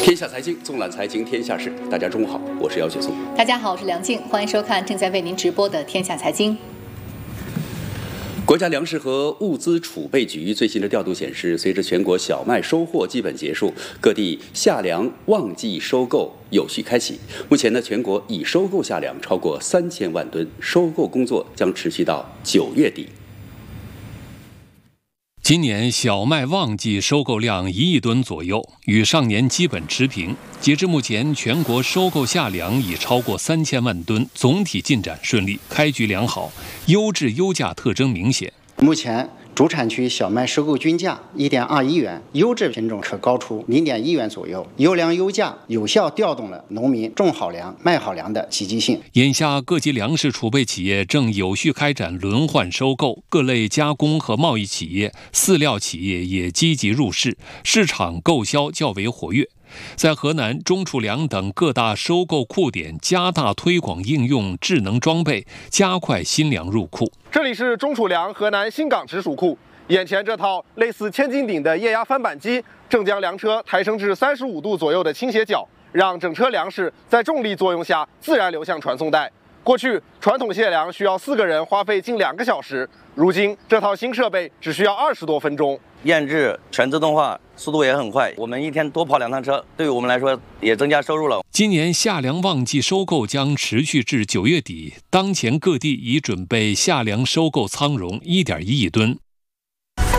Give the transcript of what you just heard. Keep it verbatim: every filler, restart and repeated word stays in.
天下财经，纵览财经天下事。大家中午好，我是姚雪松。 大家好，我是梁静，欢迎收看正在为您直播的天下财经。 国家粮食和物资储备局最新的调度显示，随着全国小麦收获基本结束，各地夏粮旺季收购有序开启。目前呢，全国已收购夏粮超过三千万吨，收购工作将持续到九月底。 今年小麦旺季收购量一亿吨左右，与上年基本持平。截至目前，全国收购夏粮已超过三千万吨，总体进展顺利，开局良好，优质优价特征明显。 目前主产区小麦收购均价一点二一元，优质品种可高出零点一元左右。优粮优价有效调动了农民种好粮、卖好粮的积极性。 眼下，各级粮食储备企业正有序开展轮换收购，各类加工和贸易企业、饲料企业也积极入市，市场购销较为活跃。在河南、中储粮等各大收购库点加大推广应用智能装备，加快新粮入库。 这里是中储粮河南新港直属库，眼前这套类似千斤顶的液压翻板机，正将粮车抬升至三十五度左右的倾斜角，让整车粮食在重力作用下自然流向传送带。过去传统卸粮需要四个人花费近两个小时，如今这套新设备只需要二十多分钟。 验制全自动化，速度也很快，我们一天多跑两趟车，对于我们来说也增加收入了。 今年夏粮旺季收购将持续至九月底，当前各地已准备夏粮收购仓容一点一亿吨，